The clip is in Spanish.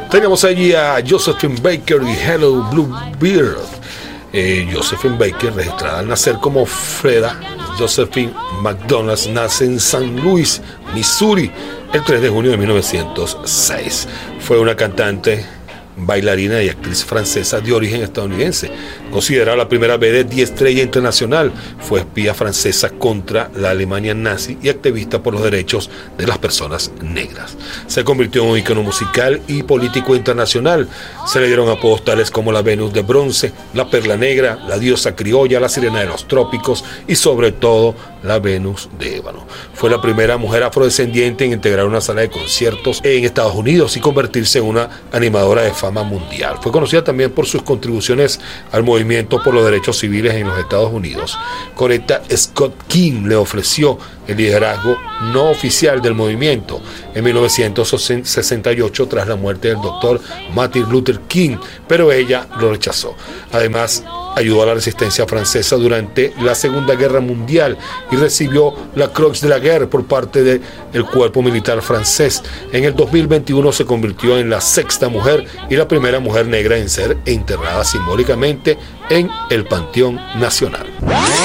Teníamos allí a Josephine Baker y Hello Bluebird. Josephine Baker, registrada al nacer como Freda Josephine McDonald, nace en San Luis, Missouri, el 3 de junio de 1906. Fue una cantante, bailarina y actriz francesa de origen estadounidense, considerada la primera vedette y estrella internacional. Fue espía francesa contra la Alemania nazi y activista por los derechos de las personas negras. Se convirtió en un ícono musical y político internacional. Se le dieron apodos tales como la Venus de bronce, la Perla Negra, la diosa criolla, la Sirena de los trópicos y sobre todo la Venus de ébano. Fue la primera mujer afrodescendiente en integrar una sala de conciertos en Estados Unidos y convertirse en una animadora de fama mundial. Fue conocida también por sus contribuciones al movimiento por los derechos civiles en los Estados Unidos. Coretta Scott King le ofreció el liderazgo no oficial del movimiento en 1968 tras la muerte del doctor Martin Luther King, pero ella lo rechazó. Además, ayudó a la resistencia francesa durante la Segunda Guerra Mundial y recibió la Croix de la Guerre por parte del cuerpo militar francés. En el 2021 se convirtió en la sexta mujer y la primera mujer negra en ser enterrada simbólicamente en el Panteón Nacional.